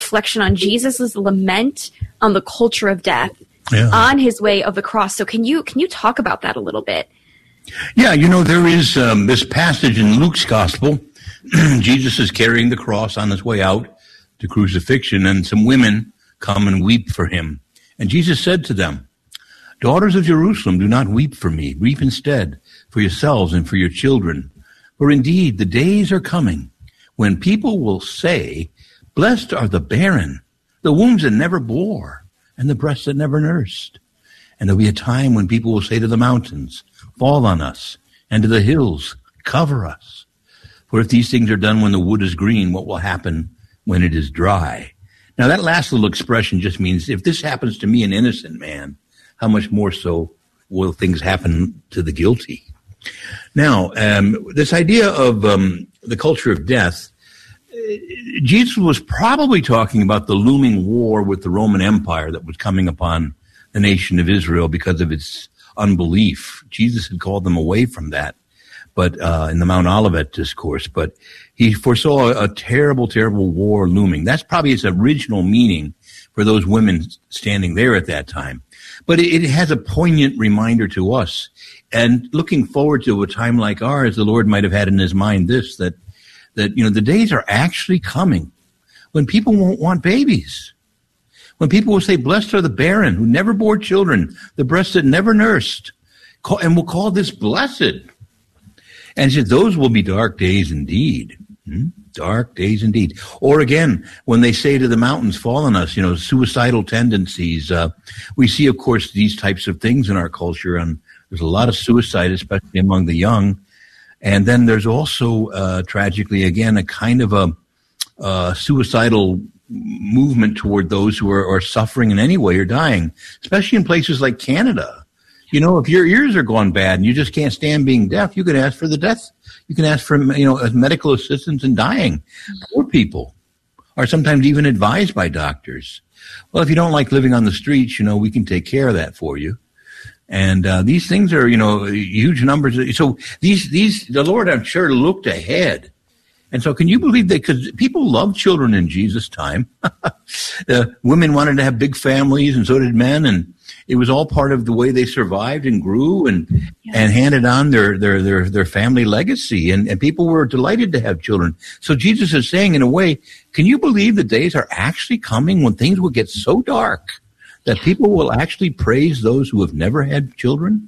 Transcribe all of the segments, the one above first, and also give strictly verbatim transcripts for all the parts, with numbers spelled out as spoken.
reflection on Jesus' lament on the culture of death yeah. on his way of the cross. So can you can you talk about that a little bit? Yeah, you know, there is um, this passage in Luke's gospel. Jesus is carrying the cross on his way out to crucifixion, and some women come and weep for him. And Jesus said to them, "Daughters of Jerusalem, do not weep for me. Weep instead for yourselves and for your children. For indeed, the days are coming when people will say, 'Blessed are the barren, the wombs that never bore, and the breasts that never nursed.' And there'll be a time when people will say to the mountains, 'Fall on us,' and to the hills, 'Cover us.' For if these things are done when the wood is green, what will happen when it is dry?" Now, that last little expression just means if this happens to me, an innocent man, how much more so will things happen to the guilty? Now, um, this idea of um, the culture of death, Jesus was probably talking about the looming war with the Roman Empire that was coming upon the nation of Israel because of its unbelief. Jesus had called them away from that, but uh, in the Mount Olivet discourse, but he foresaw a, a terrible, terrible war looming. That's probably its original meaning for those women standing there at that time. But it, it has a poignant reminder to us. And looking forward to a time like ours, the Lord might have had in his mind this, that, that, you know, the days are actually coming when people won't want babies. When people will say, "Blessed are the barren who never bore children, the breasts that never nursed," and we'll call this blessed. And he said, those will be dark days indeed. Hmm? Dark days indeed. Or again, when they say to the mountains, "Fall on us," you know, suicidal tendencies. Uh, we see, of course, these types of things in our culture, and there's a lot of suicide, especially among the young. And then there's also, uh, tragically, again, a kind of a uh, suicidal movement toward those who are, are suffering in any way or dying, especially in places like Canada. You know, if your ears are gone bad and you just can't stand being deaf, you can ask for the death. You can ask for, you know, medical assistance in dying. Poor people are sometimes even advised by doctors. Well, if you don't like living on the streets, you know, we can take care of that for you. And uh, these things are, you know, huge numbers. So these, these, the Lord, I'm sure, looked ahead. And so can you believe that? Because people loved children in Jesus' time. uh, women wanted to have big families, and so did men. And it was all part of the way they survived and grew and yes. and handed on their their their, their family legacy. And, and people were delighted to have children. So Jesus is saying, in a way, can you believe the days are actually coming when things will get so dark that people will actually praise those who have never had children?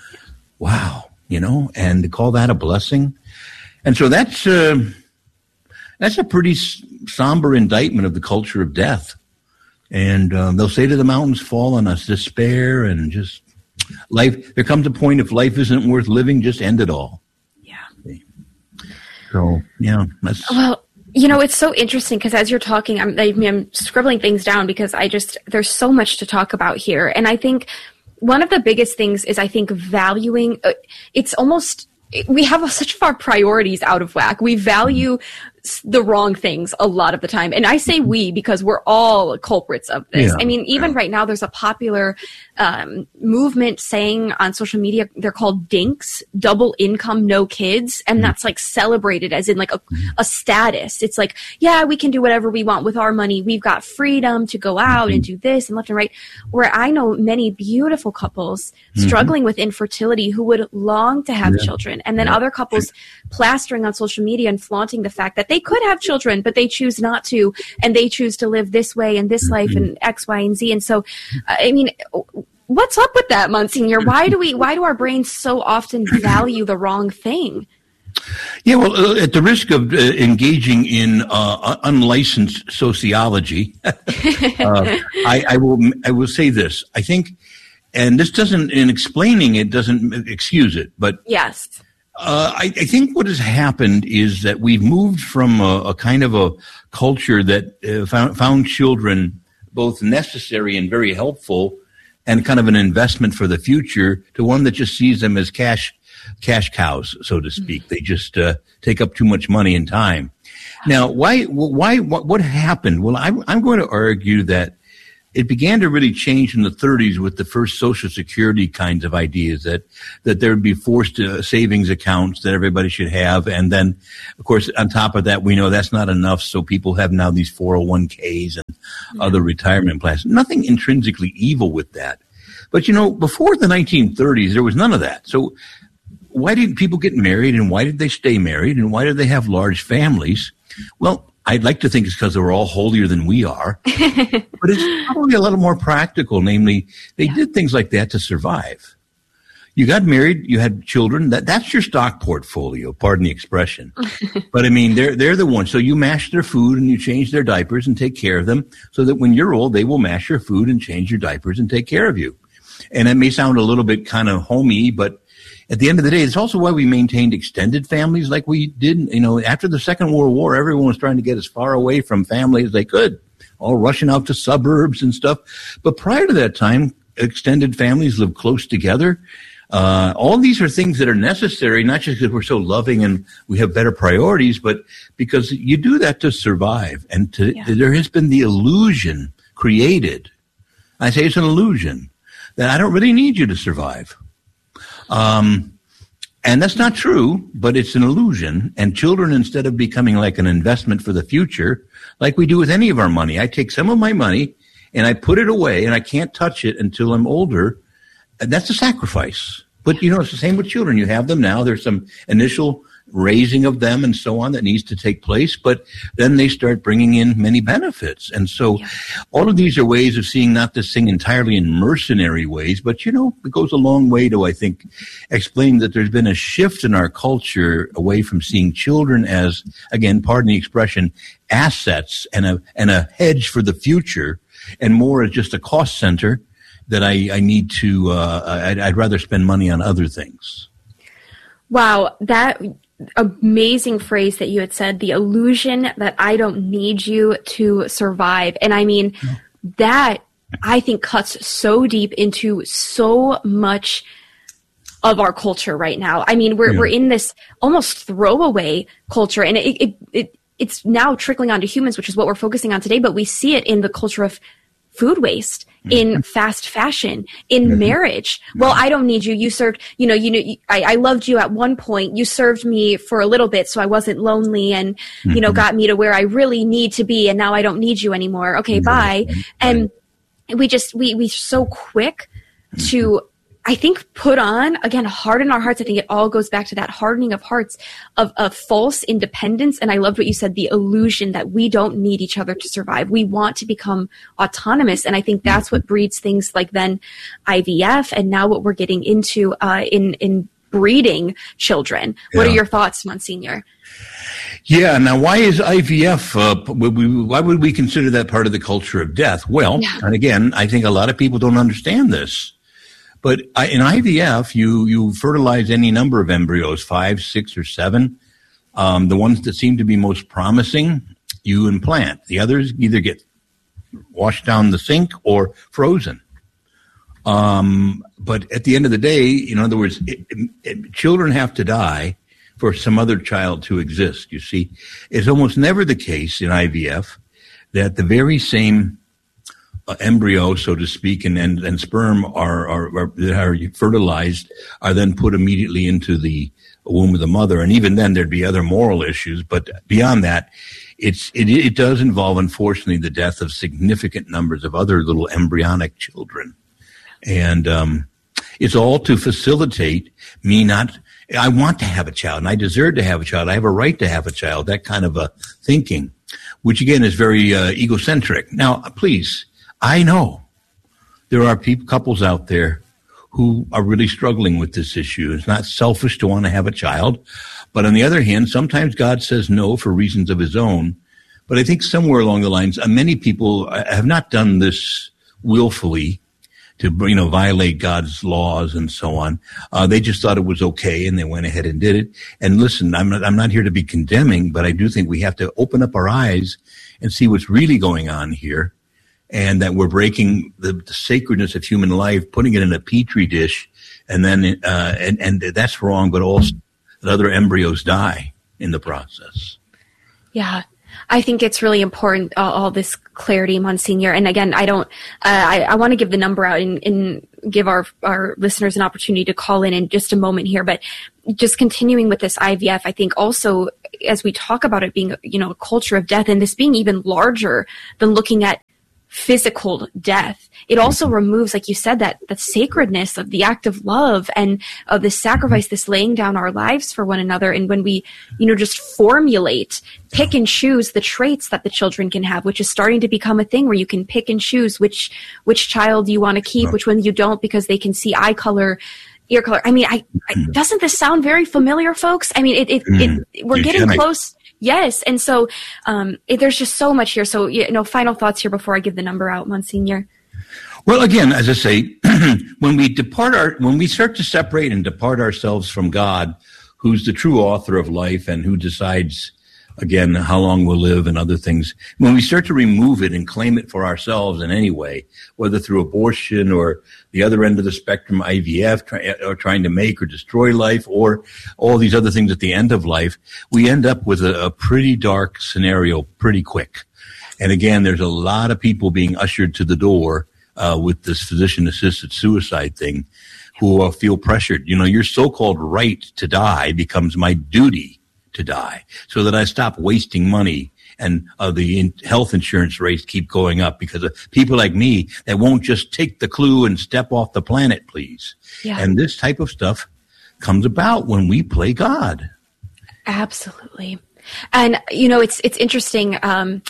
Wow. You know, and to call that a blessing. And so that's... Uh, That's a pretty somber indictment of the culture of death. And um, they'll say to the mountains, "Fall on us," despair, and just life. There comes a point, if life isn't worth living, just end it all. Yeah. So, yeah. That's, well, you know, it's so interesting because as you're talking, I'm, I'm scribbling things down because I just, there's so much to talk about here. And I think one of the biggest things is, I think, valuing, uh, it's almost, we have such of our priorities out of whack. We value the wrong things a lot of the time. And I say we because we're all culprits of this. Yeah. I mean, even right now, there's a popular um, movement saying on social media, they're called DINKs, double income, no kids. And that's like celebrated as in like a, a status. It's like, yeah, we can do whatever we want with our money. We've got freedom to go out and do this and left and right. Where I know many beautiful couples struggling mm-hmm. with infertility who would long to have yeah. children. And then yeah. other couples plastering on social media and flaunting the fact that they could have children, but they choose not to, and they choose to live this way and this life and X, Y, and Z. And so, I mean, what's up with that, Monsignor? Why do we, why do our brains so often value the wrong thing? Yeah, well, uh, at the risk of uh, engaging in uh, unlicensed sociology, uh, I, I will, I will say this. I think, and this doesn't, in explaining it, doesn't excuse it, but yes. Uh, I, I think what has happened is that we've moved from a, a kind of a culture that uh, found, found children both necessary and very helpful and kind of an investment for the future to one that just sees them as cash cash cows, so to speak. Mm-hmm. They just uh, take up too much money and time. Now, why? Why? What, what happened? Well, I, I'm going to argue that it began to really change in the thirties with the first Social Security kinds of ideas that, that there would be forced uh, savings accounts that everybody should have. And then, of course, on top of that, we know that's not enough. So people have now these four oh one k's and other retirement plans. Nothing intrinsically evil with that. But, you know, before the nineteen thirties, there was none of that. So why did people get married, and why did they stay married, and why did they have large families? Well, I'd like to think it's because they were all holier than we are. But it's probably a little more practical. Namely, they yeah. did things like that to survive. You got married, you had children. That that's your stock portfolio, pardon the expression. But I mean, they're they're the ones. So you mash their food and you change their diapers and take care of them, so that when you're old, they will mash your food and change your diapers and take care of you. And it may sound a little bit kind of homey, but at the end of the day, it's also why we maintained extended families like we did. You know, after the Second World War, everyone was trying to get as far away from family as they could, all rushing out to suburbs and stuff. But prior to that time, extended families lived close together. Uh, all these are things that are necessary, not just because we're so loving and we have better priorities, but because you do that to survive. And to, yeah. there has been the illusion created. I say it's an illusion that I don't really need you to survive. Um, and that's not true, but it's an illusion. And children, instead of becoming like an investment for the future, like we do with any of our money, I take some of my money and I put it away and I can't touch it until I'm older. And that's a sacrifice. But, you know, it's the same with children. You have them now. There's some initial raising of them and so on that needs to take place. But then they start bringing in many benefits. And so yeah. all of these are ways of seeing not this thing entirely in mercenary ways. But, you know, it goes a long way to, I think, explain that there's been a shift in our culture away from seeing children as, again, pardon the expression, assets and a, and a hedge for the future, and more as just a cost center that I, I need to, uh, I'd, I'd rather spend money on other things. Wow, that amazing phrase that you had said, the illusion that I don't need you to survive. And I mean, yeah. that I think cuts so deep into so much of our culture right now. I mean, we're, yeah. we're in this almost throwaway culture, and it, it, it, it's now trickling onto humans, which is what we're focusing on today, but we see it in the culture of food waste, in fast fashion, in mm-hmm. marriage. Well, I don't need you. You served, you know, you know, I, I loved you at one point. You served me for a little bit, so I wasn't lonely, and, mm-hmm. you know, got me to where I really need to be. And now I don't need you anymore. Okay, mm-hmm. bye. Mm-hmm. And we just, we, we're so quick mm-hmm. to, I think, put on, again, harden our hearts. I think it all goes back to that hardening of hearts of, of false independence. And I loved what you said, the illusion that we don't need each other to survive. We want to become autonomous. And I think that's what breeds things like then I V F, and now what we're getting into uh, in, in breeding children. Yeah. What are your thoughts, Monsignor? Yeah. Now, why is I V F, uh, why would we consider that part of the culture of death? Well, yeah. and again, I think a lot of people don't understand this. But in I V F, you, you fertilize any number of embryos, five, six, or seven. Um, the ones that seem to be most promising, you implant. The others either get washed down the sink or frozen. Um, but at the end of the day, in other words, it, it, children have to die for some other child to exist. You see, it's almost never the case in I V F that the very same Uh, embryo, so to speak, and, and, and sperm are, are, are, that are fertilized are then put immediately into the womb of the mother. And even then there'd be other moral issues. But beyond that, it's, it, it does involve, unfortunately, the death of significant numbers of other little embryonic children. And, um, it's all to facilitate me not, I want to have a child and I deserve to have a child. I have a right to have a child, that kind of a thinking, which again is very, uh, egocentric. Now, please, I know there are people, couples out there who are really struggling with this issue. It's not selfish to want to have a child. But on the other hand, sometimes God says no for reasons of his own. But I think somewhere along the lines, uh, many people have not done this willfully to, you know, violate God's laws and so on. Uh, they just thought it was okay and they went ahead and did it. And listen, I'm not, I'm not here to be condemning, but I do think we have to open up our eyes and see what's really going on here. And that we're breaking the, the sacredness of human life, putting it in a petri dish, and then uh, and and that's wrong. But also, that other embryos die in the process. Yeah, I think it's really important, uh, all this clarity, Monsignor. And again, I don't. Uh, I, I want to give the number out and, and give our our listeners an opportunity to call in in just a moment here. But just continuing with this I V F, I think also as we talk about it being, you know, a culture of death, and this being even larger than looking at physical death. It also removes, like you said, that that sacredness of the act of love and of the sacrifice, this laying down our lives for one another. And when we, you know, just formulate, pick and choose the traits that the children can have, which is starting to become a thing where you can pick and choose which which child you want to keep, which one you don't, because they can see eye color, ear color. I mean, I, I doesn't this sound very familiar, folks? I mean, it, it, it, it we're getting close. Yes. And so um, it, there's just so much here. So, you know, final thoughts here before I give the number out, Monsignor. Well, again, as I say, when we depart our, when we start to separate and depart ourselves from God, who's the true author of life and who decides, again, how long we'll live and other things, when we start to remove it and claim it for ourselves in any way, whether through abortion or the other end of the spectrum, I V F, try, or trying to make or destroy life, or all these other things at the end of life, we end up with a, a pretty dark scenario pretty quick. And again, there's a lot of people being ushered to the door uh, with this physician-assisted suicide thing who uh, feel pressured. You know, your so-called right to die becomes my duty to die, so that I stop wasting money and uh, the in- health insurance rates keep going up because of people like me that won't just take the clue and step off the planet, please. Yeah. And this type of stuff comes about when we play God. Absolutely. And, you know, it's it's interesting. Um,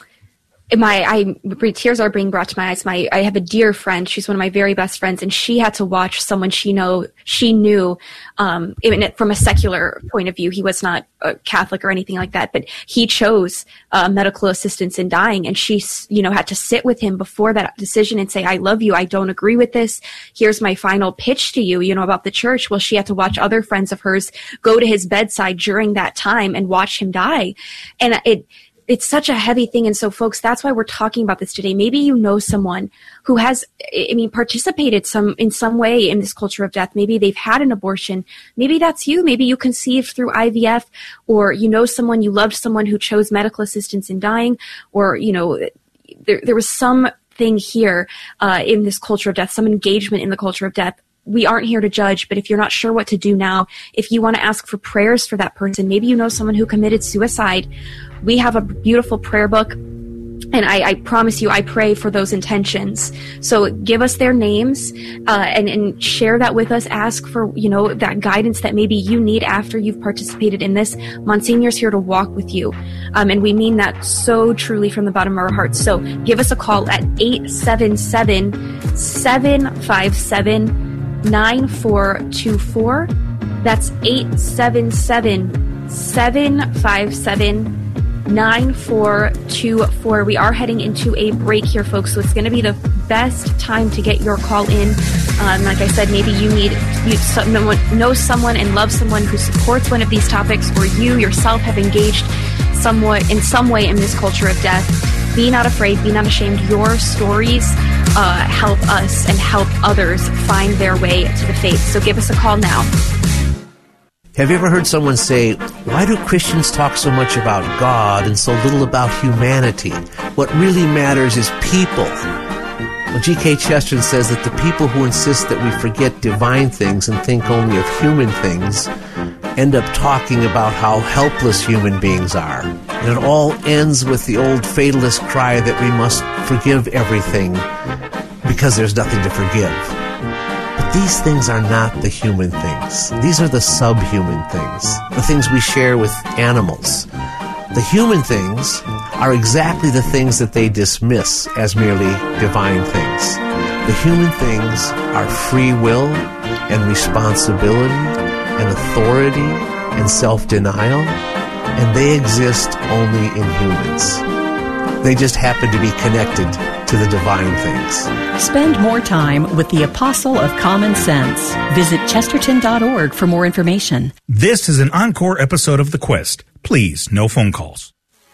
my I tears are being brought to my eyes. My I have a dear friend. She's one of my very best friends, and she had to watch someone she know she knew. Um, even from a secular point of view, he was not a Catholic or anything like that, but he chose uh, medical assistance in dying, and she, you know, had to sit with him before that decision and say, "I love you. I don't agree with this. Here's my final pitch to you, you know, about the church." Well, she had to watch other friends of hers go to his bedside during that time and watch him die, and it. It's such a heavy thing. And so, folks, that's why we're talking about this today. Maybe you know someone who has, I mean, participated some in some way in this culture of death. Maybe they've had an abortion. Maybe that's you. Maybe you conceived through I V F, or you know someone, you loved someone who chose medical assistance in dying, or, you know, there, there was something here uh, in this culture of death, some engagement in the culture of death. We aren't here to judge, but if you're not sure what to do now, if you want to ask for prayers for that person, maybe you know someone who committed suicide, we have a beautiful prayer book, and I, I promise you, I pray for those intentions. So give us their names uh, and, and share that with us. Ask for, you know, that guidance that maybe you need after you've participated in this. Monsignor's here to walk with you, um, and we mean that so truly from the bottom of our hearts. So give us a call at eight seven seven, seven five seven, nine four two four. That's eight seven seven, seven five seven, nine four two four. We are heading into a break here, folks, so it's going to be the best time to get your call in. Um, like I said, maybe you need you someone, know someone and love someone who supports one of these topics, or you yourself have engaged somewhat in some way in this culture of death. Be not afraid. Be not ashamed. Your stories uh, help us and help others find their way to the faith. So give us a call now. Have you ever heard someone say, why do Christians talk so much about God and so little about humanity? What really matters is people. Well, G K Chesterton says that the people who insist that we forget divine things and think only of human things end up talking about how helpless human beings are. And it all ends with the old fatalist cry that we must forgive everything because there's nothing to forgive. But these things are not the human things. These are the subhuman things, the things we share with animals. The human things are exactly the things that they dismiss as merely divine things. The human things are free will and responsibility and authority and self-denial, and they exist only in humans. They just happen to be connected to the divine things. Spend more time with the Apostle of Common Sense. Visit Chesterton dot org for more information. This is an encore episode of The Quest. Please, no phone calls.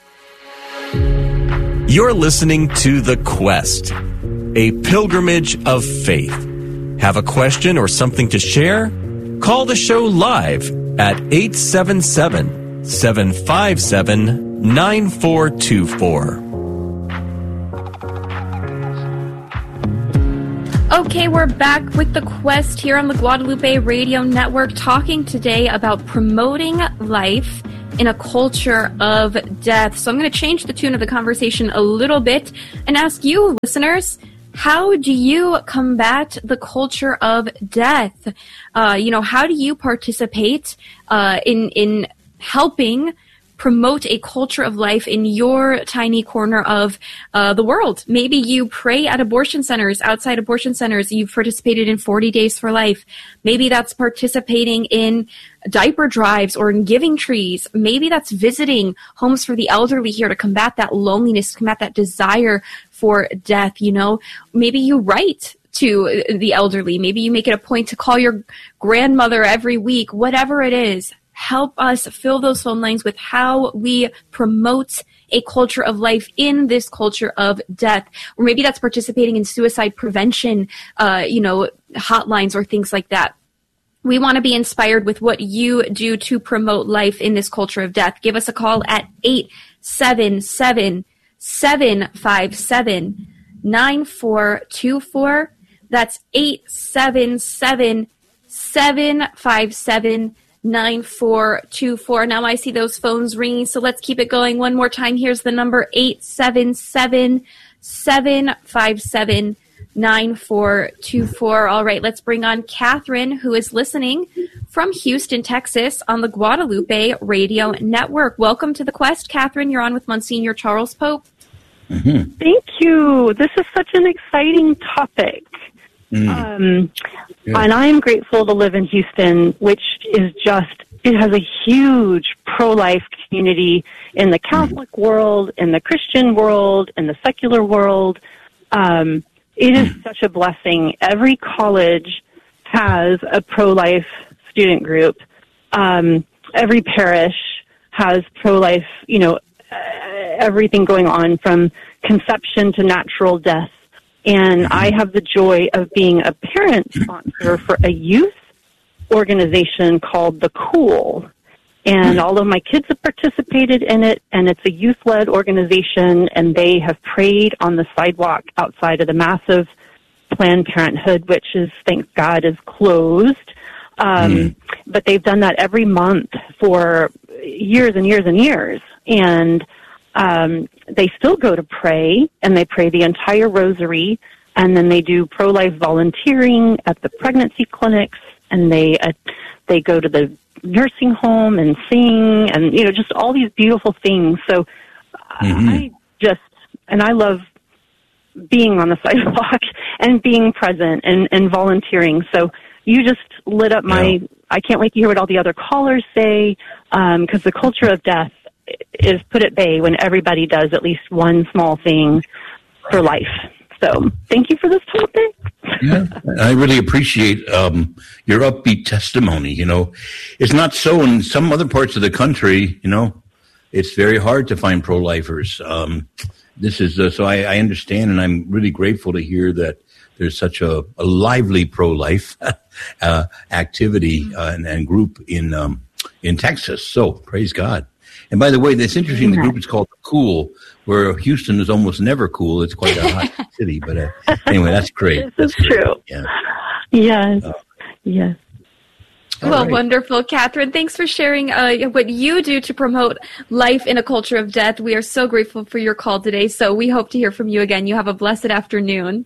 You're listening to The Quest, a pilgrimage of faith. Have a question or something to share? Call the show live at eight seven seven, seven five seven, nine four two four. Okay, we're back with The Quest here on the Guadalupe Radio Network, talking today about promoting life in a culture of death. So I'm going to change the tune of the conversation a little bit and ask you, listeners, how do you combat the culture of death? Uh, you know, how do you participate uh, in in helping promote a culture of life in your tiny corner of uh, the world? Maybe you pray at abortion centers, outside abortion centers. You've participated in forty days for life. Maybe that's participating in diaper drives or in giving trees. Maybe that's visiting homes for the elderly here to combat that loneliness, combat that desire for death. You know, maybe you write to the elderly. Maybe you make it a point to call your grandmother every week, whatever it is. Help us fill those phone lines with how we promote a culture of life in this culture of death. Or maybe that's participating in suicide prevention, uh, you know, hotlines or things like that. We want to be inspired with what you do to promote life in this culture of death. Give us a call at eight seven seven, seven five seven, nine four two four. That's eight seven seven, seven five seven, nine four two four. Now I see those phones ringing, so let's keep it going. One more time. Here's the number, eight seven seven, seven five seven, nine four two four. All right, let's bring on Catherine, who is listening from Houston, Texas, on the Guadalupe Radio Network. Welcome to The Quest, Catherine. You're on with Monsignor Charles Pope. Mm-hmm. Thank you. This is such an exciting topic. Mm. Um, yeah. And I am grateful to live in Houston, which is just, it has a huge pro-life community in the Catholic mm. world, in the Christian world, in the secular world. Um, it is mm. such a blessing. Every college has a pro-life student group. Um, every parish has pro-life, you know, uh, everything going on from conception to natural death. And I have the joy of being a parent sponsor for a youth organization called The Cool. And all of my kids have participated in it, and it's a youth-led organization, and they have prayed on the sidewalk outside of the massive Planned Parenthood, which is, thank God, is closed. Um, mm. But they've done that every month for years and years and years. And Um, they still go to pray, and they pray the entire rosary, and then they do pro-life volunteering at the pregnancy clinics, and they uh, they go to the nursing home and sing, and, you know, just all these beautiful things. So mm-hmm. I just, and I love being on the sidewalk and being present and, and volunteering. So you just lit up my, yeah. I can't wait to hear what all the other callers say, um, because the culture of death is put at bay when everybody does at least one small thing for life. So thank you for this topic. Yeah, I really appreciate um, your upbeat testimony. You know, it's not so in some other parts of the country. You know, it's very hard to find pro-lifers. Um, this is uh, so I, I understand, and I'm really grateful to hear that there's such a, a lively pro-life uh, activity uh, and, and group in um, in Texas. So praise God. And by the way, that's interesting. The group is called Cool, where Houston is almost never cool. It's quite a hot city. But uh, anyway, that's great. This that's is great. true. Yeah. Yes. Uh, yes. Well, right. Wonderful, Catherine. Thanks for sharing uh, what you do to promote life in a culture of death. We are so grateful for your call today. So we hope to hear from you again. You have a blessed afternoon.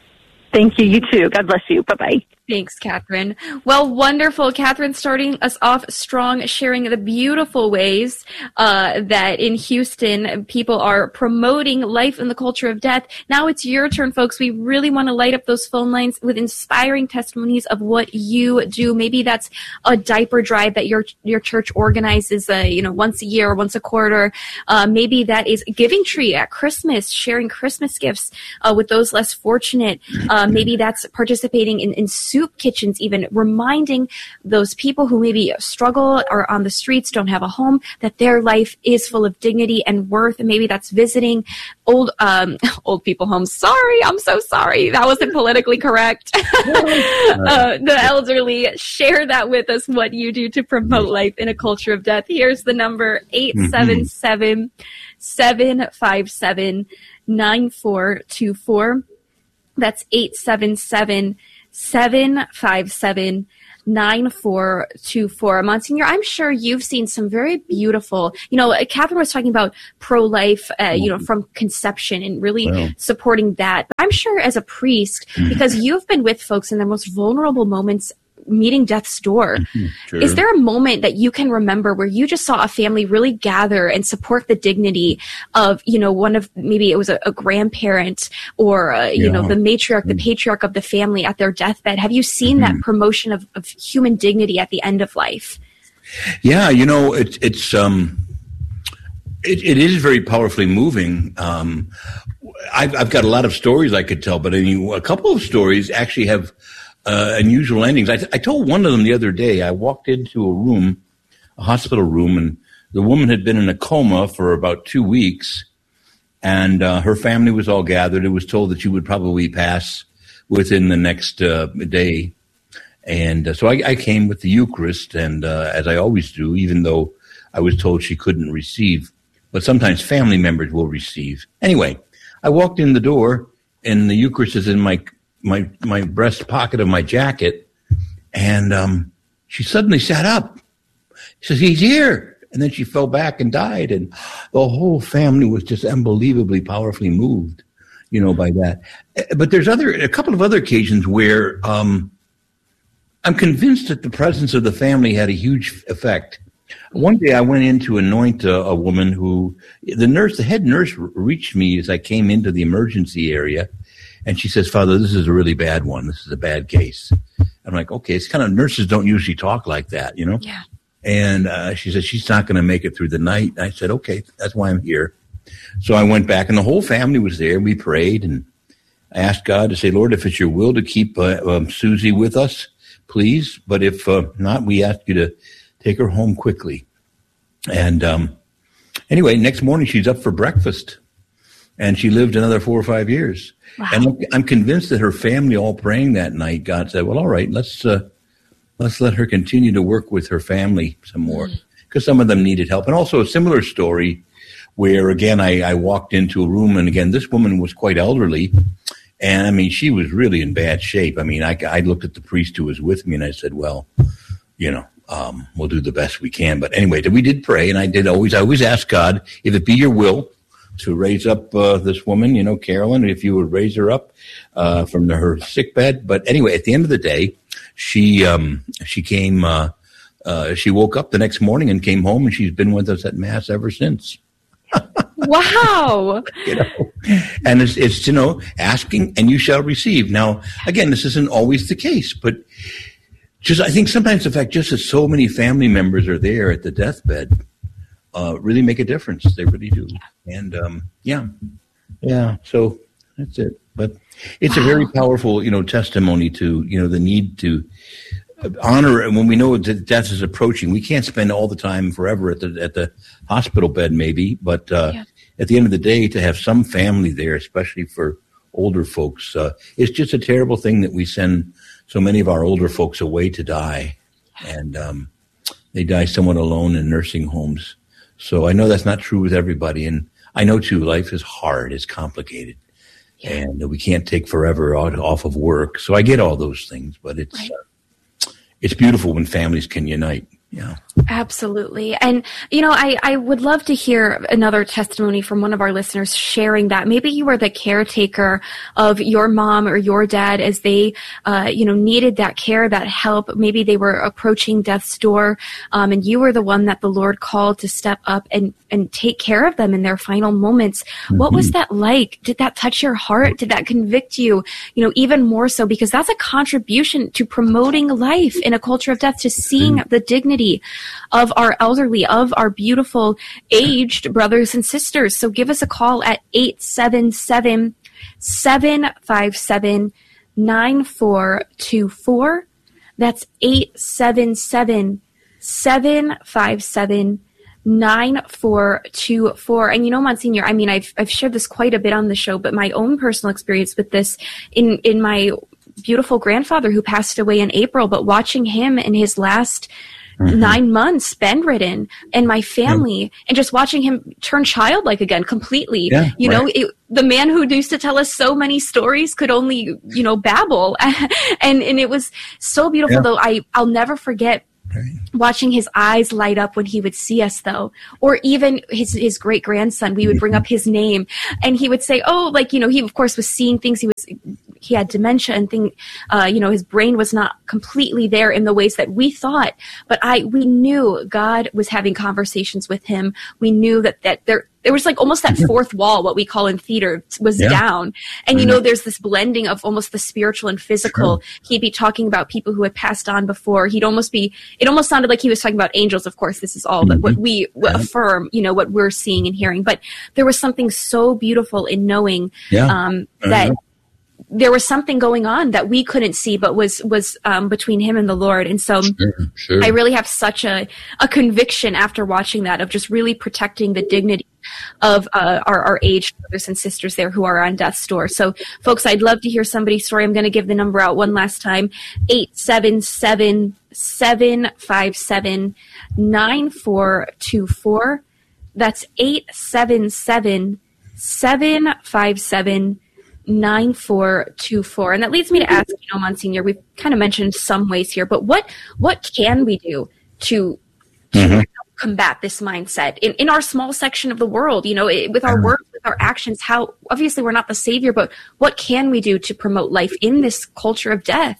Thank you. You too. God bless you. Bye-bye. Thanks, Catherine. Well, wonderful. Catherine starting us off strong, sharing the beautiful ways uh, that in Houston people are promoting life in the culture of death. Now it's your turn, folks. We really want to light up those phone lines with inspiring testimonies of what you do. Maybe that's a diaper drive that your your church organizes, uh, you know, once a year or once a quarter. Uh, maybe that is Giving Tree at Christmas, sharing Christmas gifts uh, with those less fortunate. Uh, maybe that's participating in, in soup kitchens, even reminding those people who maybe struggle or on the streets, don't have a home, that their life is full of dignity and worth. And maybe that's visiting old um, old people homes. Sorry, I'm so sorry. That wasn't politically correct. uh, the elderly, share that with us, what you do to promote life in a culture of death. Here's the number, eight seven seven, seven five seven, nine four two four. That's eight seven seven, seven five seven, nine four two four. Monsignor, I'm sure you've seen some very beautiful, you know, Catherine was talking about pro-life, uh, you know, from conception and really Wow. supporting that. But I'm sure as a priest, because you've been with folks in their most vulnerable moments, meeting death's door. Sure. Is there a moment that you can remember where you just saw a family really gather and support the dignity of, you know, one of, maybe it was a, a grandparent or, uh, you Yeah. know, the matriarch, the patriarch of the family at their deathbed? Have you seen Mm-hmm. that promotion of, of human dignity at the end of life? Yeah, you know, it's it's um, it, it is very powerfully moving. Um, I've, I've got a lot of stories I could tell, but I mean, a couple of stories actually have uh, unusual endings. I, I told one of them the other day. I walked into a room, a hospital room, and the woman had been in a coma for about two weeks, and uh, her family was all gathered. It was told that she would probably pass within the next uh, day. And uh, so I, I came with the Eucharist, and uh, as I always do, even though I was told she couldn't receive, but sometimes family members will receive. Anyway, I walked in the door, and the Eucharist is in my my my breast pocket of my jacket, and um, she suddenly sat up. She says, "He's here," and then she fell back and died, and the whole family was just unbelievably powerfully moved, you know, by that. But there's other a couple of other occasions where um, I'm convinced that the presence of the family had a huge effect. One day I went in to anoint a, a woman who, the nurse, the head nurse reached me as I came into the emergency area, and she says, "Father, this is a really bad one. This is a bad case." I'm like, okay, it's kind of, nurses don't usually talk like that, you know? Yeah. And uh, she said, she's not going to make it through the night. And I said, okay, that's why I'm here. So I went back, and the whole family was there. We prayed, and I asked God to say, "Lord, if it's your will to keep uh, um, Susie with us, please. But if uh, not, we ask you to take her home quickly." And um, anyway, next morning she's up for breakfast, and she lived another four or five years. Wow. And I'm convinced that her family, all praying that night, God said, "Well, all right, let's uh, let's let her continue to work with her family some more," because some of them needed help. And also a similar story where, again, I, I walked into a room, and again, this woman was quite elderly. And I mean, she was really in bad shape. I mean, I, I looked at the priest who was with me, and I said, "Well, you know, um, we'll do the best we can." But anyway, we did pray, and I did always, I always ask God, if it be your will to raise up uh, this woman, you know, Carolyn, if you would raise her up uh, from the, her sick bed. But anyway, at the end of the day, she um, she came, uh, uh, she woke up the next morning and came home, and she's been with us at Mass ever since. Wow. You know, and it's, it's, you know, asking and you shall receive. Now, again, this isn't always the case, but just, I think sometimes the fact just that so many family members are there at the deathbed uh, really make a difference. They really do. And, um, yeah, yeah. So that's it. But it's wow. a very powerful, you know, testimony to, you know, the need to honor, and when we know that death is approaching, we can't spend all the time forever at the at the hospital bed, maybe, but uh, yeah. at the end of the day, to have some family there, especially for older folks, uh, it's just a terrible thing that we send so many of our older folks away to die, and um, they die somewhat alone in nursing homes. So I know that's not true with everybody, and I know too, life is hard, it's complicated, yeah. and we can't take forever off of work. So I get all those things, but it's. Right. Uh, It's beautiful when families can unite. Yeah. Absolutely. And, you know, I, I would love to hear another testimony from one of our listeners sharing that. Maybe you were the caretaker of your mom or your dad as they, uh, you know, needed that care, that help. Maybe they were approaching death's door, um, and you were the one that the Lord called to step up and, and take care of them in their final moments. Mm-hmm. What was that like? Did that touch your heart? Did that convict you, you know, even more so? Because that's a contribution to promoting life in a culture of death, to seeing mm-hmm. the dignity of our elderly, of our beautiful aged brothers and sisters. So give us a call at eight seven seven, seven five seven, nine four two four. That's eight seven seven, seven five seven, nine four two four. And you know, Monsignor, I mean, I've I've shared this quite a bit on the show, but my own personal experience with this in in my beautiful grandfather who passed away in April, but watching him in his last mm-hmm. nine months bedridden, and my family, yeah. and just watching him turn childlike again completely. Yeah, you right. know, it, the man who used to tell us so many stories could only, you know, babble. and and it was so beautiful, yeah. though. I, I'll never forget watching his eyes light up when he would see us, though, or even his his great grandson. We would bring up his name, and he would say, "Oh, like you know, he of course was seeing things. He was he had dementia and thing. Uh, you know, his brain was not completely there in the ways that we thought. But I we knew God was having conversations with him. We knew that that there." There was like almost that fourth wall, what we call in theater, was yeah. down. And, you know, there's this blending of almost the spiritual and physical. Sure. He'd be talking about people who had passed on before. He'd almost be, it almost sounded like he was talking about angels. Of course, this is all mm-hmm. what we yeah. affirm, you know, what we're seeing and hearing. But there was something so beautiful in knowing yeah. um, that uh-huh. there was something going on that we couldn't see, but was was um, between him and the Lord. And so sure, sure. I really have such a, a conviction after watching that of just really protecting the dignity of uh, our, our aged brothers and sisters there who are on death's door. So, folks, I'd love to hear somebody's story. I'm going to give the number out one last time, eight seven seven, seven five seven, nine four two four. That's eight seven seven, seven five seven, nine four two four. And that leads me to ask, you know, Monsignor, we've kind of mentioned some ways here, but what what can we do to, to mm-hmm. combat this mindset in, in our small section of the world, you know, it, with our work, with our actions? How, obviously we're not the savior, but what can we do to promote life in this culture of death?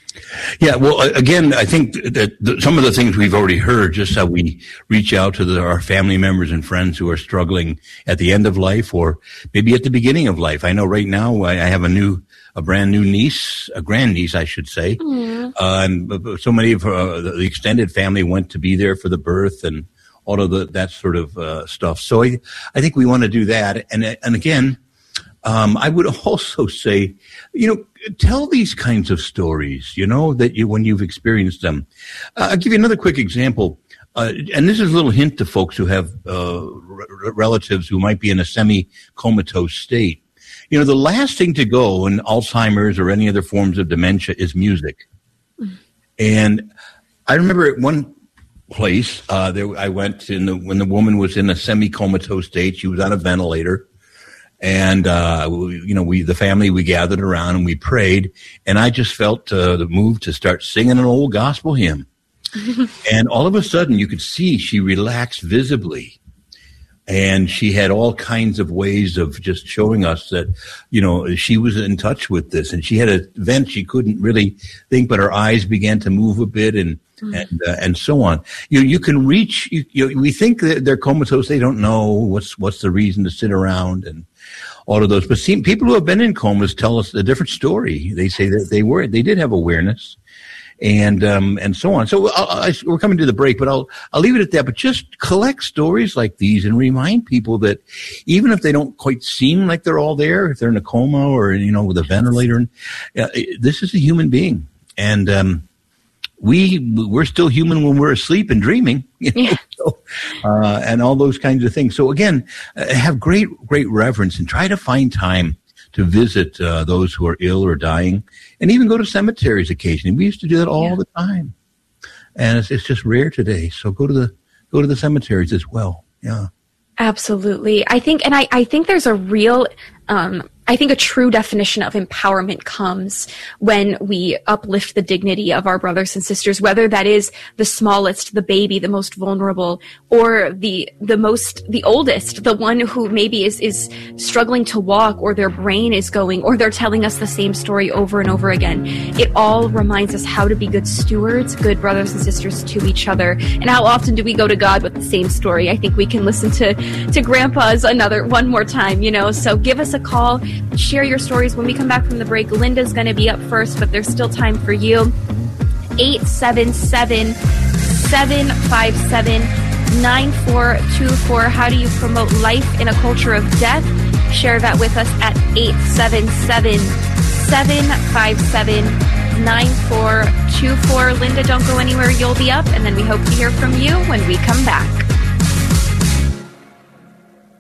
Yeah, well, again, I think that the, some of the things we've already heard, just how we reach out to the, our family members and friends who are struggling at the end of life or maybe at the beginning of life. I know right now I, I have a new, a brand new niece, a grandniece, I should say. Mm. Uh, and so many of uh, the extended family went to be there for the birth and all of the, that sort of uh, stuff. So I, I think we want to do that. And, and again, Um, I would also say, you know, tell these kinds of stories, you know, that you, when you've experienced them. Uh, I'll give you another quick example. Uh, and this is a little hint to folks who have, uh, r- relatives who might be in a semi-comatose state. You know, the last thing to go in Alzheimer's or any other forms of dementia is music. Mm. And I remember at one place, uh, there, I went in the, when the woman was in a semi-comatose state, she was on a ventilator. And, uh, we, you know, we, the family, we gathered around and we prayed, and I just felt, uh, the move to start singing an old gospel hymn. And all of a sudden you could see she relaxed visibly, and she had all kinds of ways of just showing us that, you know, she was in touch with this, and she had an event she couldn't really think, but her eyes began to move a bit and, mm. and, uh, and so on. You you can reach, you, you, we think that they're comatose. They don't know what's, what's the reason to sit around and all of those. But see, people who have been in comas tell us a different story. They say that they were, they did have awareness, and um, and so on. So I'll, I, we're coming to the break, but I'll I'll leave it at that. But just collect stories like these and remind people that even if they don't quite seem like they're all there, if they're in a coma or, you know, with a ventilator, uh, this is a human being, and um, we we're still human when we're asleep and dreaming, you know, yeah. so, uh, and all those kinds of things. So again, uh, have great great reverence and try to find time to visit uh, those who are ill or dying, and even go to cemeteries occasionally. We used to do that all yeah. the time, and it's, it's just rare today. So go to the go to the cemeteries as well. Yeah, absolutely. I think, and I, I think there's a real. Um, I think a true definition of empowerment comes when we uplift the dignity of our brothers and sisters, whether that is the smallest, the baby, the most vulnerable, or the the most, the oldest, the one who maybe is, is struggling to walk, or their brain is going, or they're telling us the same story over and over again. It all reminds us how to be good stewards, good brothers and sisters to each other. And how often do we go to God with the same story? I think we can listen to, to Grandpa's another one more time, you know, so give us a call. Share your stories when we come back from the break. Linda's going to be up first, but there's still time for you. eight seven seven, seven five seven, nine four two four. How do you promote life in a culture of death? Share that with us at eight seven seven, seven five seven, nine four two four. Linda, don't go anywhere. You'll be up, and then we hope to hear from you when we come back.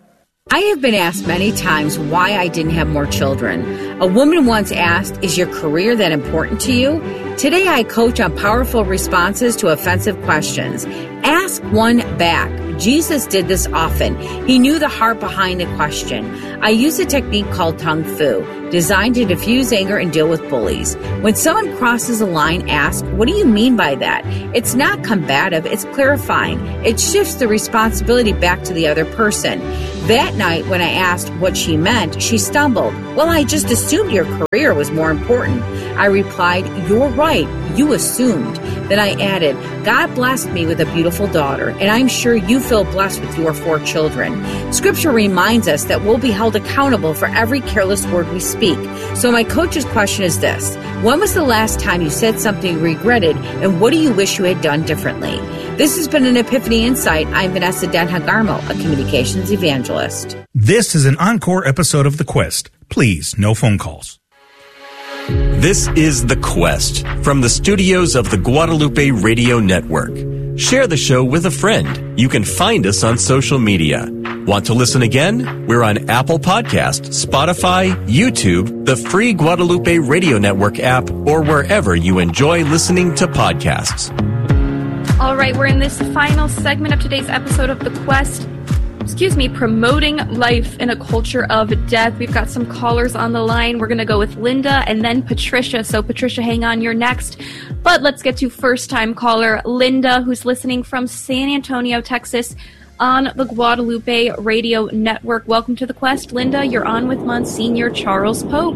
I have been asked many times why I didn't have more children. A woman once asked, is your career that important to you? Today I coach on powerful responses to offensive questions. Ask one back. Jesus did this often. He knew the heart behind the question. I use a technique called Tung Fu, designed to diffuse anger and deal with bullies. When someone crosses a line, ask, what do you mean by that? It's not combative, it's clarifying. It shifts the responsibility back to the other person. That night, when I asked what she meant, she stumbled. Well, I just assumed your career was more important. I replied, you're right, you assumed. Then I added, God blessed me with a beautiful daughter, and I'm sure you feel blessed with your four children. Scripture reminds us that we'll be held accountable for every careless word we speak. So my coach's question is this: when was the last time you said something you regretted, and what do you wish you had done differently? This has been an Epiphany Insight. I'm Vanessa Denhagarmo, a communications evangelist. This is an encore episode of The Quest. Please, no phone calls. This is The Quest from the studios of the Guadalupe Radio Network. Share the show with a friend. You can find us on social media. Want to listen again? We're on Apple Podcast, Spotify, YouTube, the free Guadalupe Radio Network app, or wherever you enjoy listening to podcasts. All right, we're in this final segment of today's episode of The Quest. Excuse me, promoting life in a culture of death. We've got some callers on the line. We're going to go with Linda and then Patricia. So Patricia, hang on, you're next. But let's get to first-time caller Linda, who's listening from San Antonio, Texas, on the Guadalupe Radio Network. Welcome to The Quest. Linda, you're on with Monsignor Charles Pope.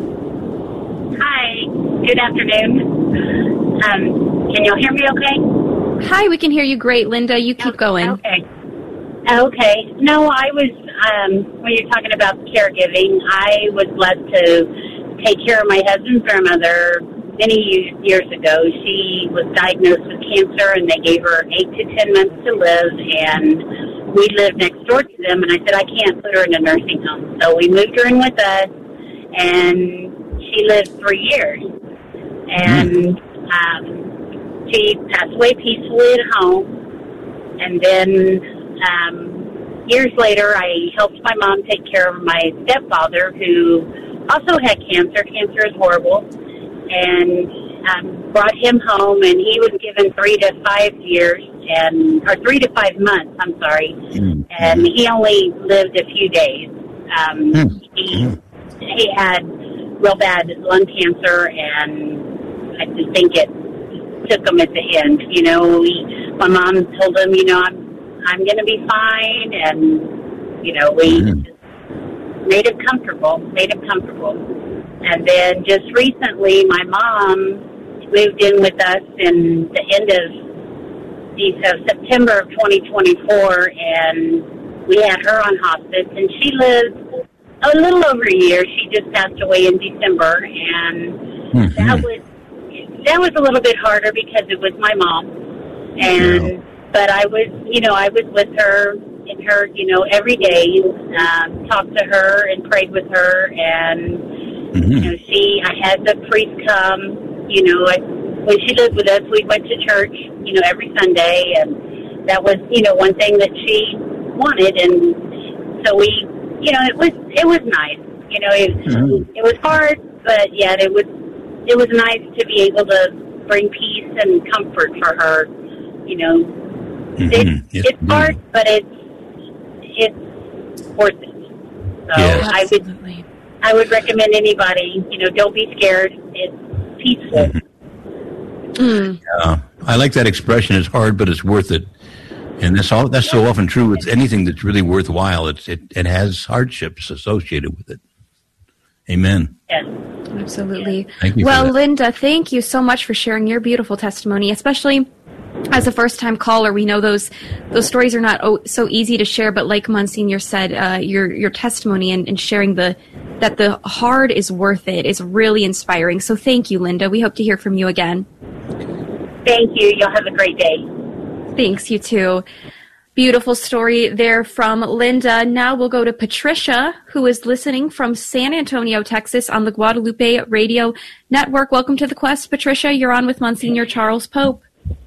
Hi, good afternoon. Um, can you hear me okay? Hi, we can hear you great, Linda. You keep going. Okay. Okay. No, I was, um, when you're talking about caregiving, I was blessed to take care of my husband's grandmother many years ago. She was diagnosed with cancer, and they gave her eight to ten months to live, and we lived next door to them, and I said, I can't put her in a nursing home. So we moved her in with us, and she lived three years. And um, she passed away peacefully at home, and then Um, years later, I helped my mom take care of my stepfather, who also had cancer. Cancer is horrible. And um, brought him home, and he was given three to five years, and or three to five months, I'm sorry. Mm-hmm. And he only lived a few days. Um, mm-hmm. He he had real bad lung cancer, and I just think it took him at the end. You know, we, my mom told him, you know, I'm I'm going to be fine, and, you know, we mm-hmm. just made him comfortable, made him comfortable. And then just recently, my mom moved in with us in the end of, of September of twenty twenty-four, and we had her on hospice, and she lived a little over a year. She just passed away in December, and mm-hmm. that was that was a little bit harder because it was my mom, and... Yeah. But I was, you know, I was with her in her, you know, every day, um, talked to her and prayed with her. And, mm-hmm. you know, she, I had the priest come, you know, I, when she lived with us, we went to church, you know, every Sunday. And that was, you know, one thing that she wanted. And so we, you know, it was, it was nice. You know, it, mm-hmm. it was hard, but yet it was, it was nice to be able to bring peace and comfort for her, you know. Mm-hmm. It, yes. It's hard, mm-hmm. but it's it's worth it. So yes. I would I would recommend anybody, you know, don't be scared. It's peaceful. Mm-hmm. Mm. Yeah, I like that expression. It's hard, but it's worth it. And that's all. That's so often true with anything that's really worthwhile. It's it, it has hardships associated with it. Amen. Yes. Absolutely. Thank you. Well, Linda, thank you so much for sharing your beautiful testimony, especially as a first-time caller. We know those those stories are not oh, so easy to share, but like Monsignor said, uh, your your testimony and, and sharing the that the hard is worth it is really inspiring. So thank you, Linda. We hope to hear from you again. Thank you. You'll have a great day. Thanks, you too. Beautiful story there from Linda. Now we'll go to Patricia, who is listening from San Antonio, Texas on the Guadalupe Radio Network. Welcome to The Quest, Patricia. You're on with Monsignor Charles Pope.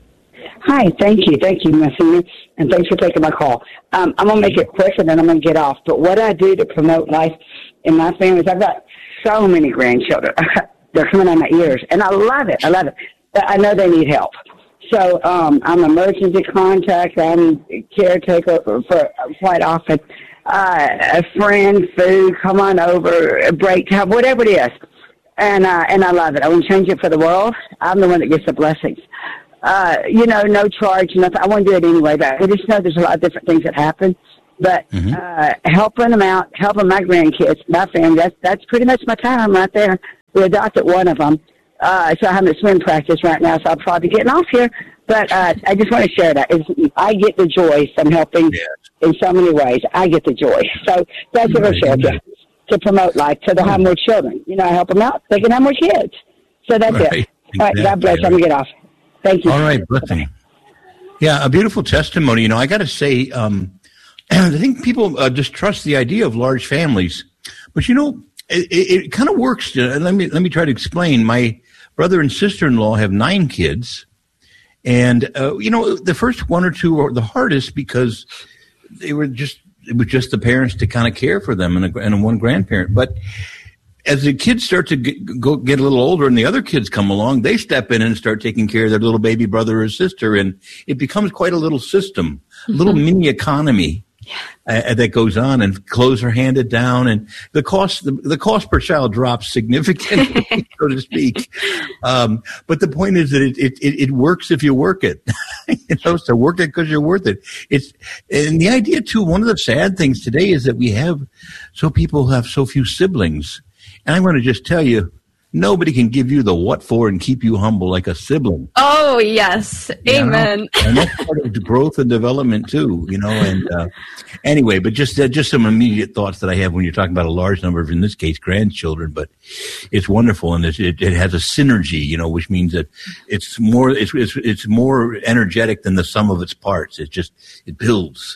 Hi, thank you. Thank you, Messenger, and thanks for taking my call. Um, I'm going to make it quick, and then I'm going to get off. But what I do to promote life in my family is I've got so many grandchildren. They're coming on my ears, and I love it. I love it. But I know they need help. So um, I'm emergency contact. I'm caretaker for, for quite often. Uh, a friend, food, come on over, a break time, whatever it is. And uh, and I love it. I want to change it for the world. I'm the one that gets the blessings. Uh, you know, no charge, nothing. I want to do it anyway, but I just know there's a lot of different things that happen. But mm-hmm. uh, helping them out, helping my grandkids, my family, that's, that's pretty much my time right there. We adopted one of them. Uh, so I'm at swim practice right now, so I'll probably be getting off here. But uh, I just want to share that. It's, I get the joy from helping yes. in so many ways. I get the joy. So that's what I share with you, to promote life, so they'll have more children. You know, I help them out. They can have more kids. So that's right. it. Exactly. All right, God bless. I'm going to get off. Thank you. All right, blessing. Yeah, a beautiful testimony. You know, I got to say, um, I think people uh, distrust the idea of large families. But, you know, it, it, it kind of works. Uh, let me let me try to explain. My brother and sister-in-law have nine kids. And, uh, you know, the first one or two were the hardest because they were just, it was just the parents to kind of care for them and, a, and one grandparent. But as the kids start to get, go, get a little older and the other kids come along, they step in and start taking care of their little baby brother or sister. And it becomes quite a little system, a little mm-hmm. mini economy. Yeah. Uh, that goes on, and clothes are handed down, and the cost the, the cost per child drops significantly, so to speak. Um, but the point is that it, it, it works if you work it. You know, so work it because you're worth it. It's and the idea too. One of the sad things today is that we have so people have so few siblings, and I'm going to just tell you. Nobody can give you the what for and keep you humble like a sibling. Oh, yes. Amen. You know? And that's part of growth and development, too, you know. And uh, anyway, but just uh, just some immediate thoughts that I have when you're talking about a large number of, in this case, grandchildren. But it's wonderful, and it, it, it has a synergy, you know, which means that it's more it's, it's it's more energetic than the sum of its parts. It just it builds.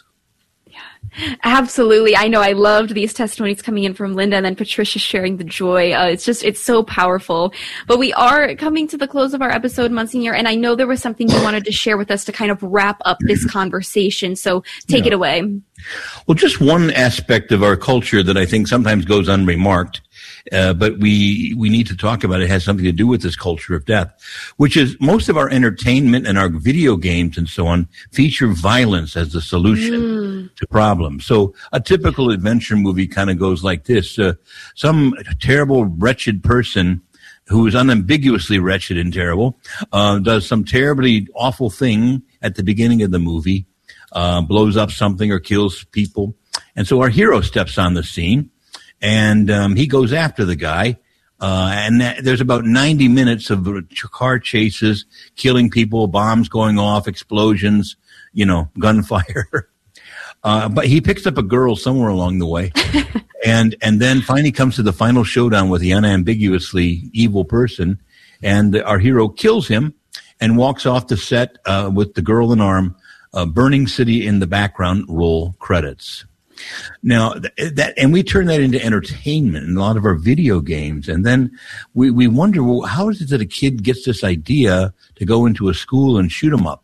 Absolutely. I know I loved these testimonies coming in from Linda and then Patricia sharing the joy. Uh, it's just, it's so powerful. But we are coming to the close of our episode, Monsignor, and I know there was something you wanted to share with us to kind of wrap up this conversation. So take yeah. it away. Well, just one aspect of our culture that I think sometimes goes unremarked, uh, but we we need to talk about it, has something to do with this culture of death, which is most of our entertainment and our video games and so on feature violence as the solution mm. to problems. So a typical adventure movie kind of goes like this. Uh, some terrible, wretched person who is unambiguously wretched and terrible uh, does some terribly awful thing at the beginning of the movie, uh, blows up something or kills people. And so our hero steps on the scene. And um, he goes after the guy, uh, and that, there's about ninety minutes of car chases, killing people, bombs going off, explosions, you know, gunfire. uh, but he picks up a girl somewhere along the way, and and then finally comes to the final showdown with the unambiguously evil person, and our hero kills him and walks off the set uh, with the girl in arm, uh, burning city in the background, roll credits. Now that, and we turn that into entertainment in a lot of our video games. And then we, we wonder, well, how is it that a kid gets this idea to go into a school and shoot them up?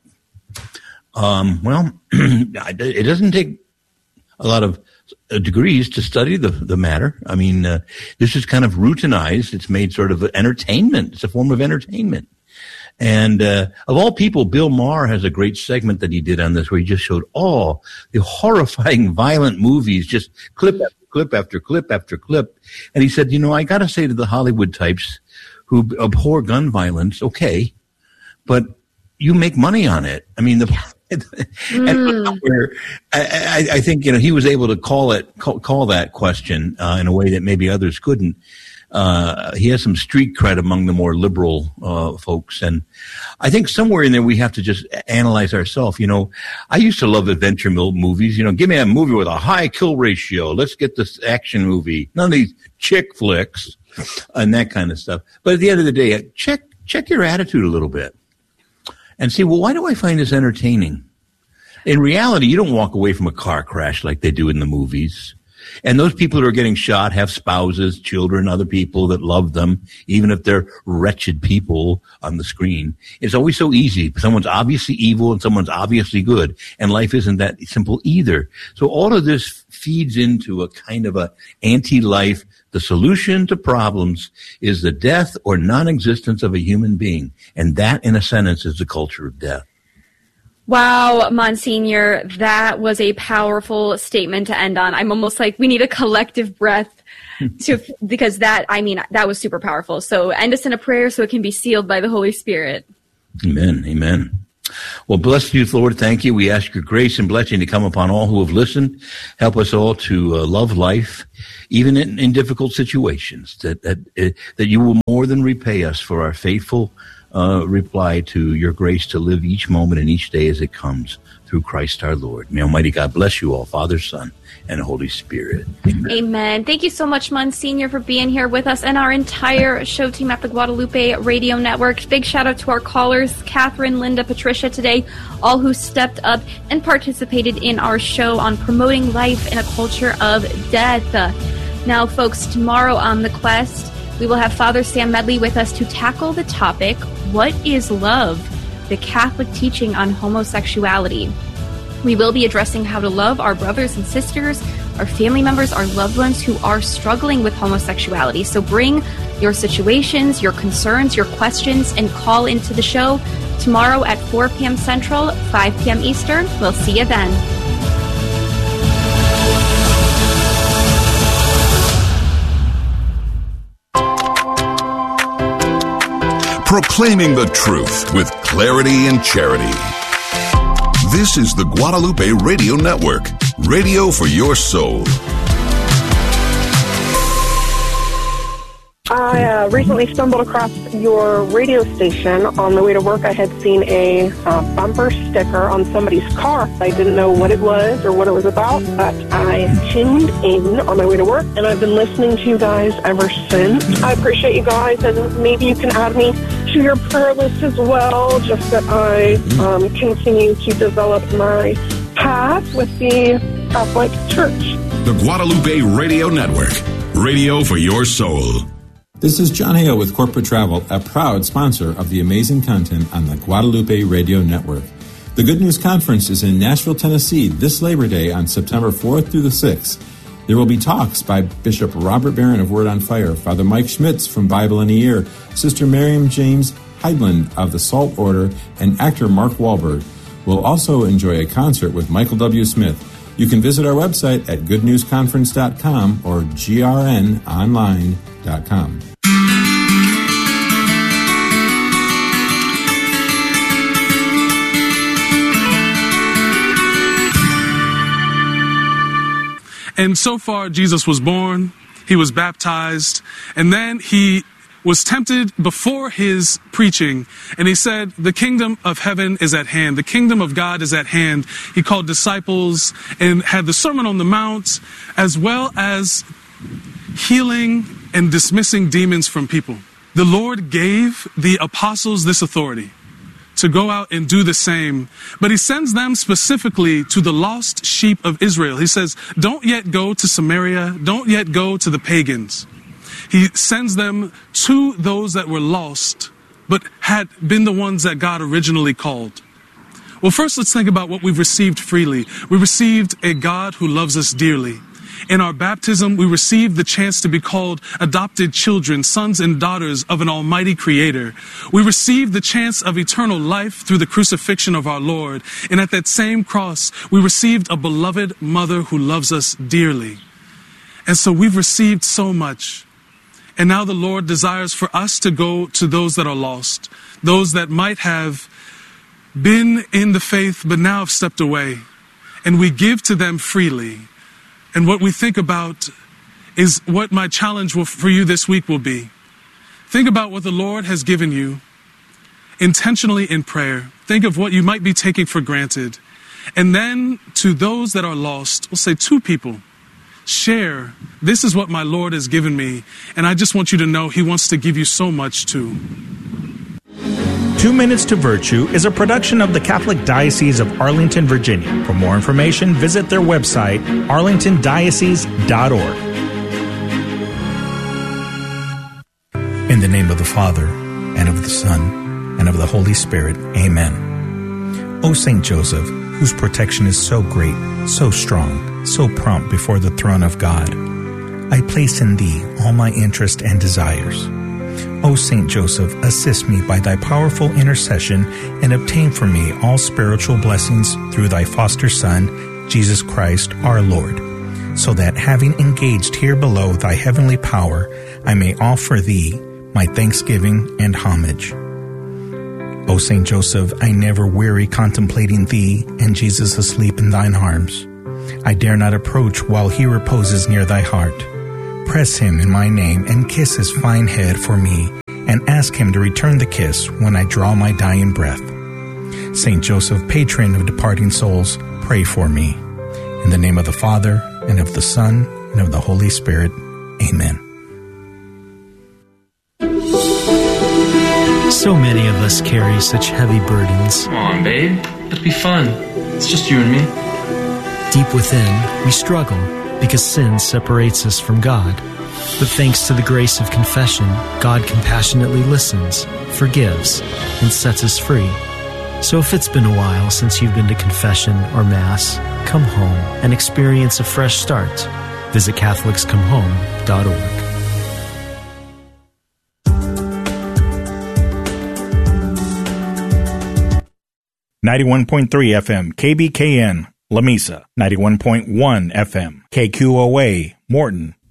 Um, well, it doesn't take a lot of degrees to study the, the matter. I mean, uh, this is kind of routinized. It's made sort of entertainment. It's a form of entertainment. And uh, of all people, Bill Maher has a great segment that he did on this where he just showed all the horrifying, violent movies, just clip after clip after clip after clip. And he said, you know, I got to say to the Hollywood types who abhor gun violence, okay, but you make money on it. I mean, the mm. and where I, I, I think, you know, he was able to call it, call, call that question uh, in a way that maybe others couldn't. Uh, he has some street cred among the more liberal uh, folks. And I think somewhere in there we have to just analyze ourselves. You know, I used to love adventure movies. You know, give me a movie with a high kill ratio. Let's get this action movie. None of these chick flicks and that kind of stuff. But at the end of the day, check check your attitude a little bit and see, well, why do I find this entertaining? In reality, you don't walk away from a car crash like they do in the movies. And those people who are getting shot have spouses, children, other people that love them, even if they're wretched people on the screen. It's always so easy. Someone's obviously evil and someone's obviously good. And life isn't that simple either. So all of this feeds into a kind of a anti-life. The solution to problems is the death or non-existence of a human being. And that, in a sentence, is the culture of death. Wow, Monsignor, that was a powerful statement to end on. I'm almost like we need a collective breath to, because that, I mean, that was super powerful. So end us in a prayer so it can be sealed by the Holy Spirit. Amen. Amen. Well, blessed you, Lord. Thank you. We ask your grace and blessing to come upon all who have listened. Help us all to uh, love life, even in, in difficult situations, that, that, uh, that you will more than repay us for our faithful Uh, reply to your grace to live each moment and each day as it comes through Christ our Lord. May Almighty God bless you all, Father, Son, and Holy Spirit. Amen. Amen. Thank you so much, Monsignor, for being here with us and our entire show team at the Guadalupe Radio Network. Big shout out to our callers, Catherine, Linda, Patricia today, all who stepped up and participated in our show on promoting life in a culture of death. Uh, now, folks, tomorrow on The Quest, we will have Father Sam Medley with us to tackle the topic, what is love? The Catholic teaching on homosexuality. We will be addressing how to love our brothers and sisters, our family members, our loved ones who are struggling with homosexuality. So bring your situations, your concerns, your questions, and call into the show tomorrow at four p.m. Central, five p.m. Eastern. We'll see you then. Proclaiming the truth with clarity and charity. This is the Guadalupe Radio Network, radio for your soul. I uh, recently stumbled across your radio station. On the way to work, I had seen a uh, bumper sticker on somebody's car. I didn't know what it was or what it was about, but I tuned in on my way to work, and I've been listening to you guys ever since. I appreciate you guys, and maybe you can add me to your prayer list as well, just that I um, continue to develop my path with the Catholic Church. The Guadalupe Radio Network, radio for your soul. This is John Hale with Corporate Travel, a proud sponsor of the amazing content on the Guadalupe Radio Network. The Good News Conference is in Nashville, Tennessee this Labor Day on September fourth through the sixth. There will be talks by Bishop Robert Barron of Word on Fire, Father Mike Schmitz from Bible in a Year, Sister Miriam James Heidland of the Salt Order, and actor Mark Wahlberg. We'll also enjoy a concert with Michael W. Smith. You can visit our website at good news conference dot com or g r n online dot com. And so far, Jesus was born, he was baptized, and then he was tempted before his preaching, and he said, the kingdom of heaven is at hand. The kingdom of God is at hand. He called disciples and had the Sermon on the Mount, as well as healing and dismissing demons from people. The Lord gave the apostles this authority to go out and do the same, but he sends them specifically to the lost sheep of Israel. He says, don't yet go to Samaria, don't yet go to the pagans. He sends them to those that were lost, but had been the ones that God originally called. Well, first let's think about what we've received freely. We received a God who loves us dearly. In our baptism, we received the chance to be called adopted children, sons and daughters of an almighty creator. We received the chance of eternal life through the crucifixion of our Lord. And at that same cross, we received a beloved mother who loves us dearly. And so we've received so much. And now the Lord desires for us to go to those that are lost, those that might have been in the faith but now have stepped away. And we give to them freely. And what we think about is what my challenge will, for you this week will be. Think about what the Lord has given you intentionally in prayer. Think of what you might be taking for granted. And then to those that are lost, we'll say two people, share, this is what my Lord has given me. And I just want you to know he wants to give you so much too. Two Minutes to Virtue is a production of the Catholic Diocese of Arlington, Virginia. For more information, visit their website, arlington diocese dot org. In the name of the Father, and of the Son, and of the Holy Spirit, amen. O Saint Joseph, whose protection is so great, so strong, so prompt before the throne of God, I place in thee all my interest and desires. O Saint Joseph, assist me by thy powerful intercession and obtain for me all spiritual blessings through thy foster Son, Jesus Christ our Lord, so that having engaged here below thy heavenly power, I may offer thee my thanksgiving and homage. O Saint Joseph, I never weary contemplating thee and Jesus asleep in thine arms. I dare not approach while he reposes near thy heart. Press him in my name and kiss his fine head for me, and ask him to return the kiss when I draw my dying breath. Saint Joseph, patron of departing souls, pray for me. In the name of the Father, and of the Son, and of the Holy Spirit. Amen. So many of us carry such heavy burdens. Come on, babe. It'll be fun. It's just you and me. Deep within, we struggle because sin separates us from God. But thanks to the grace of confession, God compassionately listens, forgives, and sets us free. So if it's been a while since you've been to confession or Mass, come home and experience a fresh start. Visit catholics come home dot org. ninety-one point three F M, K B K N, La Mesa. ninety-one point one F M, K Q O A, Morton.